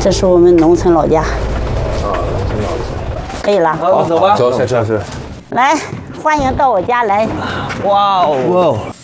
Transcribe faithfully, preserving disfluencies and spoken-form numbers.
这是我们农村老家。 啊，农村老家。 可以了。 好，走吧。走，下车是。 来，欢迎到我家来。 哇哦！哇哦！